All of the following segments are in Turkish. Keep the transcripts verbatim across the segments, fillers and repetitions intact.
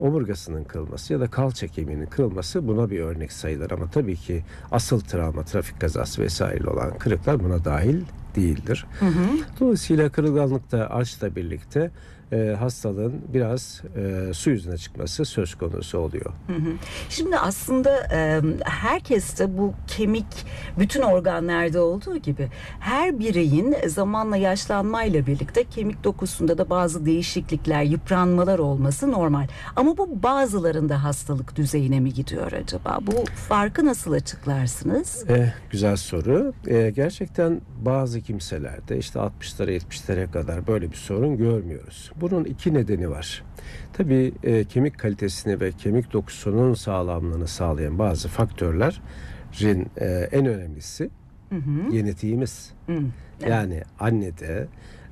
omurgasının kırılması ya da kalça kemiğinin kırılması buna bir örnek sayılır. Ama tabii ki asıl travma, trafik kazası vesaire olan kırıklar buna dahil değildir. Hı hı. Dolayısıyla kırılganlıkta arçla birlikte e, hastalığın biraz e, su yüzüne çıkması söz konusu oluyor. Hı hı. Şimdi aslında e, herkeste bu kemik bütün organlarda olduğu gibi her bireyin zamanla yaşlanmayla birlikte kemik dokusunda da bazı değişiklikler, yıpranmalar olması normal. Ama bu bazılarında hastalık düzeyine mi gidiyor acaba? Bu farkı nasıl açıklarsınız? E, güzel soru. E, gerçekten bazı kimselerde işte altmışlara yetmişlere kadar böyle bir sorun görmüyoruz. Bunun iki nedeni var. Tabii e, kemik kalitesini ve kemik dokusunun sağlamlığını sağlayan bazı faktörlerin e, en önemlisi hı hı. genetiğimiz. Hı, evet. Yani annede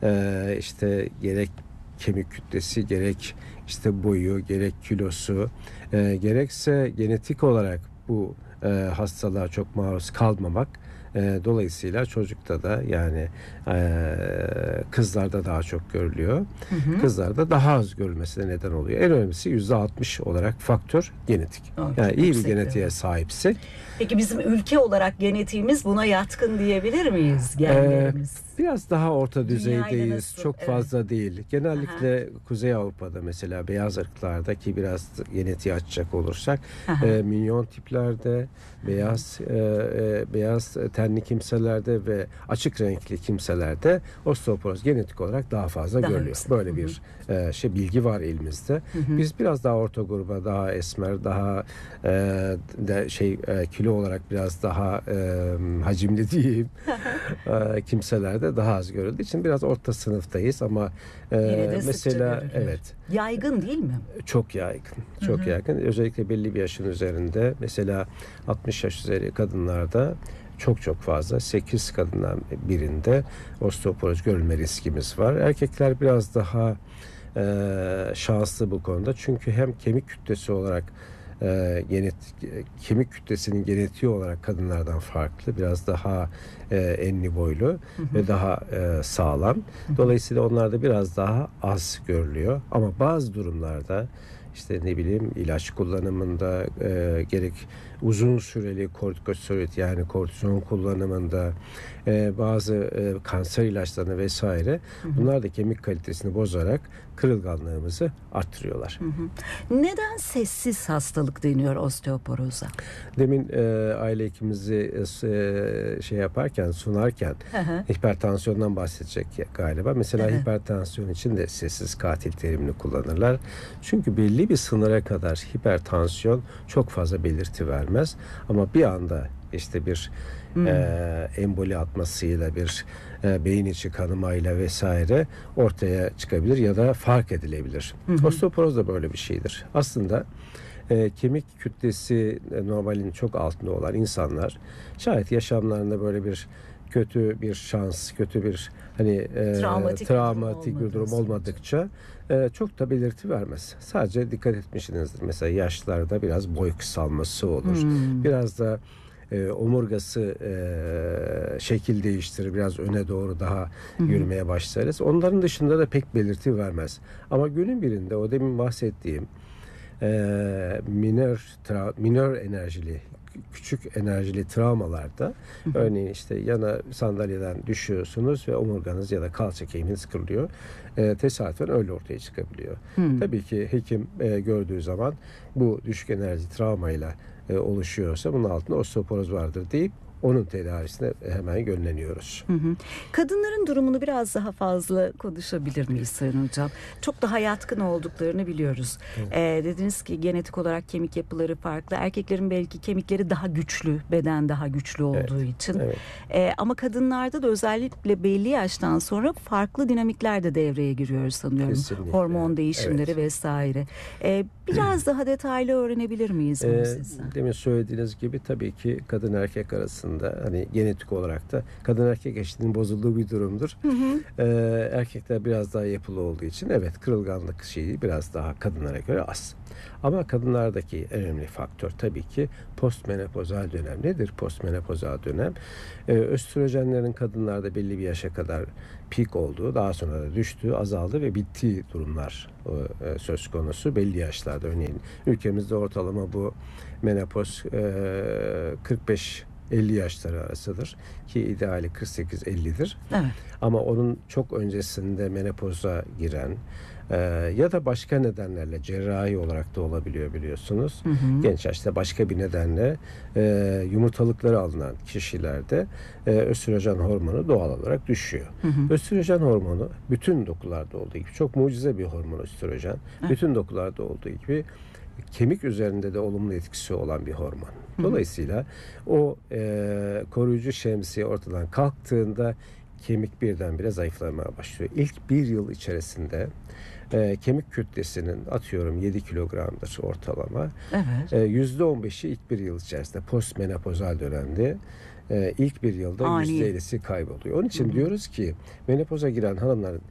e, işte gerek kemik kütlesi, gerek işte boyu, gerek kilosu, e, gerekse genetik olarak bu e, hastalığa çok maruz kalmamak. E, dolayısıyla çocukta da yani e, kızlarda daha çok görülüyor. Hı hı. Kızlarda daha az görülmesine neden oluyor. En önemlisi yüzde altmış olarak faktör genetik. Oh, yani iyi bir genetiğe sahipsek. Peki bizim ülke olarak genetiğimiz buna yatkın diyebilir miyiz? Genlerimiz. Ee, biraz daha orta düzeydeyiz. Çok evet. fazla değil. Genellikle Aha. Kuzey Avrupa'da mesela beyaz ırklarda ki biraz genetiği açacak olursak e, minyon tiplerde, beyaz e, e, beyaz tenli kimselerde ve açık renkli kimselerde osteoporoz genetik olarak daha fazla daha görülüyor. Yüksek. Böyle bir e, şey bilgi var elimizde. Hı hı. Biz biraz daha orta gruba, daha esmer, daha e, de şey e, kilo olarak biraz daha e, hacimli diyeyim e, kimselerde daha az görüldüğü için biraz orta sınıftayız ama e, mesela evet. Yaygın değil mi? Çok yaygın. Çok hı hı. yaygın. Özellikle belli bir yaşın üzerinde mesela altmış yaş üzeri kadınlarda çok çok fazla sekiz kadından birinde osteoporoz görülme riskimiz var. Erkekler biraz daha e, şanslı bu konuda. Çünkü hem kemik kütlesi olarak e, genet, kemik kütlesinin genetiği olarak kadınlardan farklı. Biraz daha e, enli boylu hı hı. ve daha e, sağlam. Dolayısıyla onlarda biraz daha az görülüyor. Ama bazı durumlarda işte ne bileyim ilaç kullanımında e, gerek uzun süreli kortikosteroid yani kortizon kullanımında e, bazı e, kanser ilaçlarını vesaire hı hı. bunlar da kemik kalitesini bozarak kırılganlığımızı arttırıyorlar. Hı hı. Neden sessiz hastalık deniyor osteoporoza? Demin e, aile hekimimizi e, şey yaparken sunarken hı hı. hipertansiyondan bahsedecek galiba. Mesela hı hı. hipertansiyon için de sessiz katil terimini kullanırlar. Çünkü belli bir sınıra kadar hipertansiyon çok fazla belirti vermez. Ama bir anda işte bir hmm. e, emboli atmasıyla bir e, beyin içi kanamayla vesaire ortaya çıkabilir ya da fark edilebilir. Hmm. Osteoporoz da böyle bir şeydir. Aslında e, kemik kütlesi e, normalin çok altında olan insanlar şayet yaşamlarında böyle bir kötü bir şans, kötü bir hani e, travmatik, travmatik bir durum olmadıkça e, çok da belirti vermez. Sadece dikkat etmişsinizdir. Mesela yaşlarda biraz boy kısalması olur. Hmm. Biraz da e, omurgası e, şekil değiştirir. Biraz öne doğru daha hmm. yürümeye başlarız. Onların dışında da pek belirti vermez. Ama günün birinde o demin bahsettiğim e, minör, tra, minör enerjili küçük enerjili travmalarda hı hı. örneğin işte yana sandalyeden düşüyorsunuz ve omurganız ya da kalça kemiğiniz kırılıyor. E, tesadüfen öyle ortaya çıkabiliyor. Hı. Tabii ki hekim e, gördüğü zaman bu düşük enerji travmayla e, oluşuyorsa bunun altında osteoporoz vardır deyip onun tedavisine hemen yönleniyoruz. Hı hı. Kadınların durumunu biraz daha fazla konuşabilir miyiz Sayın Hocam? Çok daha yatkın olduklarını biliyoruz. Evet. Ee, dediniz ki genetik olarak kemik yapıları farklı. Erkeklerin belki kemikleri daha güçlü, beden daha güçlü olduğu evet. için. Evet. Ee, ama kadınlarda da özellikle belli yaştan sonra farklı dinamikler de devreye giriyor sanıyorum. Kesinlikle. Hormon değişimleri evet. vesaire. Ee, biraz daha detaylı öğrenebilir miyiz bunu ee, sizden? Demin söylediğiniz gibi tabii ki kadın erkek arasında aslında. Hani genetik olarak da kadın erkek eşitliğinin bozulduğu bir durumdur. Hı hı. Ee, erkekler biraz daha yapılı olduğu için evet kırılganlık şeyi biraz daha kadınlara göre az. Ama kadınlardaki en önemli faktör tabii ki postmenopozal dönem. Nedir postmenopozal dönem? Ee, östrojenlerin kadınlarda belli bir yaşa kadar pik olduğu, daha sonra da düştüğü, azaldı ve bittiği durumlar e, söz konusu belli yaşlarda. Örneğin ülkemizde ortalama bu menopoz e, kırk beş elli yaşları arasıdır ki ideali kırk sekiz ellidir. Evet. Ama onun çok öncesinde menopoza giren e, ya da başka nedenlerle cerrahi olarak da olabiliyor biliyorsunuz. Hı hı. Genç yaşta başka bir nedenle e, yumurtalıkları alınan kişilerde e, östrojen hormonu doğal olarak düşüyor. Hı hı. Östrojen hormonu bütün dokularda olduğu gibi çok mucize bir hormon östrojen. Evet. Bütün dokularda olduğu gibi kemik üzerinde de olumlu etkisi olan bir hormon. Dolayısıyla o e, koruyucu şemsiye ortadan kalktığında kemik birdenbire zayıflamaya başlıyor. İlk bir yıl içerisinde e, kemik kütlesinin atıyorum yedi kilogramdır ortalama. Evet. E, yüzde on beşi ilk bir yıl içerisinde postmenopozal dönemde e, ilk bir yılda yüzde ellisi kayboluyor. Onun için Hı-hı. diyoruz ki menopoza giren hanımların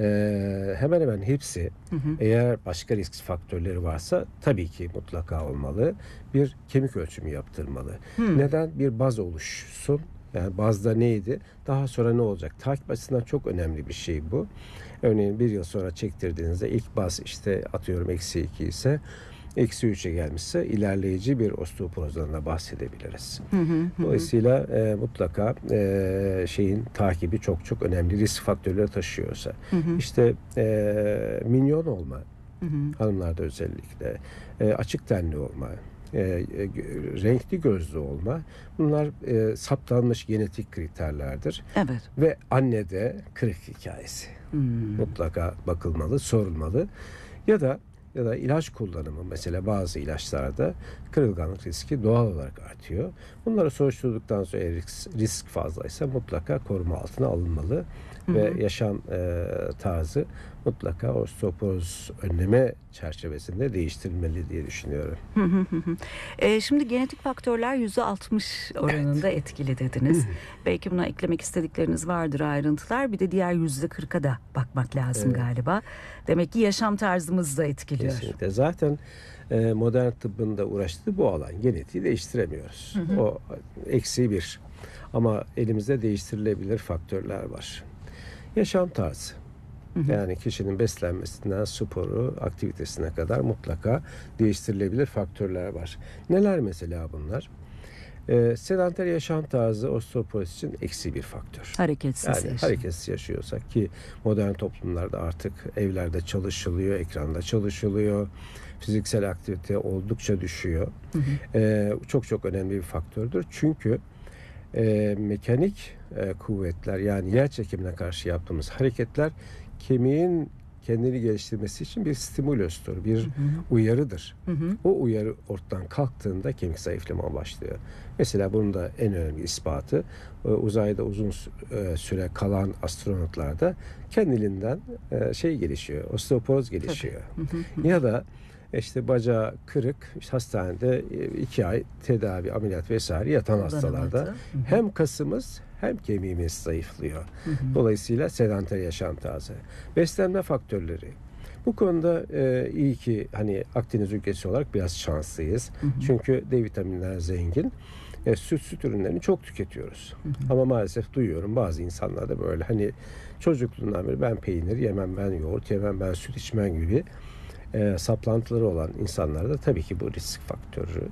Ee, hemen hemen hepsi hı hı. eğer başka risk faktörleri varsa tabii ki mutlaka olmalı. Bir kemik ölçümü yaptırmalı. Hı. Neden? Bir baz oluşsun. Yani bazda neydi? Daha sonra ne olacak? Takip açısından çok önemli bir şey bu. Örneğin bir yıl sonra çektirdiğinizde ilk baz işte atıyorum eksi iki ise eksi üçe gelmişse ilerleyici bir osteoporozdan da bahsedebiliriz. Hı hı hı. Dolayısıyla e, mutlaka e, şeyin takibi çok çok önemli risk faktörleri taşıyorsa. Hı hı. İşte e, minyon olma, hı hı. hanımlarda özellikle e, açık tenli olma, e, e, renkli gözlü olma, bunlar e, saptanmış genetik kriterlerdir. Evet. Ve annede kırık hikayesi. Hı. Mutlaka bakılmalı, sorulmalı. Ya da ya da ilaç kullanımı mesela bazı ilaçlarda kırılganlık riski doğal olarak artıyor. Bunları soruşturduktan sonra risk, risk fazlaysa mutlaka koruma altına alınmalı. Hı hı. Ve yaşam e, tarzı mutlaka osteoporoz önleme çerçevesinde değiştirilmeli diye düşünüyorum. Hı hı hı. E, şimdi genetik faktörler yüzde altmış oranında evet. etkili dediniz. Belki buna eklemek istedikleriniz vardır ayrıntılar. Bir de diğer yüzde kırka da bakmak lazım evet. galiba. Demek ki yaşam tarzımız da etkiliyor. Kesinlikle. Zaten e, modern tıbbın da uğraştığı bu alan. Genetiği değiştiremiyoruz. Hı hı. O eksi bir. Ama elimizde değiştirilebilir faktörler var. Yaşam tarzı. Hı hı. Yani kişinin beslenmesinden sporu, aktivitesine kadar mutlaka değiştirilebilir faktörler var. Neler mesela bunlar? Ee, sedanter yaşam tarzı osteoporoz için eksi bir faktör. Hareketsiz yani yaşam. Hareketsiz yaşıyorsak ki modern toplumlarda artık evlerde çalışılıyor, ekranda çalışılıyor. Fiziksel aktivite oldukça düşüyor. Hı hı. Ee, çok çok önemli bir faktördür. Çünkü e, mekanik e, kuvvetler yani yer çekimine karşı yaptığımız hareketler kemiğin kendini geliştirmesi için bir stimulöstür, bir hı hı. uyarıdır. Hı hı. O uyarı ortadan kalktığında kemik zayıflama başlıyor. Mesela bunun da en önemli ispatı uzayda uzun süre kalan astronotlarda kendiliğinden şey gelişiyor, osteoporoz gelişiyor. Hı hı. Ya da işte bacağı kırık, işte hastanede iki ay tedavi, ameliyat vesaire yatan hastalarda hı hı. hem kasımız hem kemiğimiz zayıflıyor. Hı hı. Dolayısıyla sedanter yaşam tarzı. Beslenme faktörleri. Bu konuda e, iyi ki hani Akdeniz ülkesi olarak biraz şanslıyız. Hı hı. Çünkü D vitaminler zengin. E, süt süt ürünlerini çok tüketiyoruz. Hı hı. Ama maalesef duyuyorum bazı insanlarda böyle hani çocukluğundan beri ben peynir yemem, ben yoğurt yemem, ben süt içmem gibi e, saplantıları olan insanlarda tabii ki bu risk faktörü.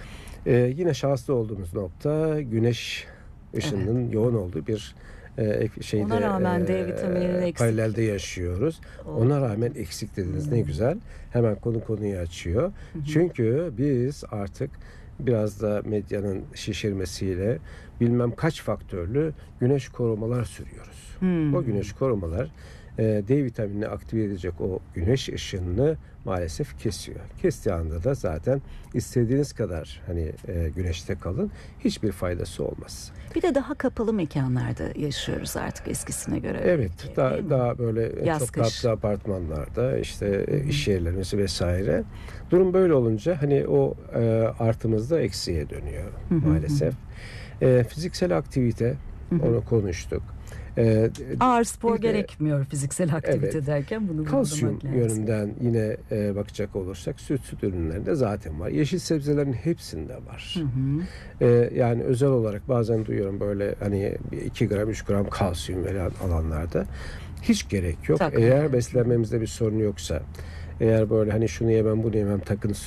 E, yine şanslı olduğumuz nokta güneş ışınının evet. yoğun olduğu bir e, şeyde Ona rağmen D vitamininin eksik. Paralelde yaşıyoruz. Oh. Ona rağmen eksik dediniz. Hmm. Ne güzel. Hemen konu konuyu açıyor. Hı hı. Çünkü biz artık biraz da medyanın şişirmesiyle bilmem kaç faktörlü güneş korumalar sürüyoruz. Hmm. O güneş korumalar D vitaminini aktive edecek o güneş ışınını maalesef kesiyor. Kestiği anda da zaten istediğiniz kadar hani e, güneşte kalın, hiçbir faydası olmaz. Bir de daha kapalı mekanlarda yaşıyoruz artık eskisine göre. Evet, Değil daha mi? daha böyle Yaz, çok kış. katlı apartmanlarda, işte e, iş yerlerimiz vesaire. Durum böyle olunca hani o e, artımız da eksiye dönüyor maalesef. E, fiziksel aktivite, onu konuştuk. E, Ağır spor bir de- gerekmiyor fiziksel aktivite Evet. derken bunu Kalsiyum vurgulamak lazım. yönünden yine e, bakacak olursak süt süt ürünlerinde zaten var. Yeşil sebzelerin hepsinde var. Hı hı. E, yani özel olarak bazen duyuyorum böyle hani iki gram üç gram kalsiyum veren alanlarda. Hiç gerek yok. Takma. Eğer beslenmemizde bir sorun yoksa, eğer böyle hani şunu yemem bunu yemem takıntısı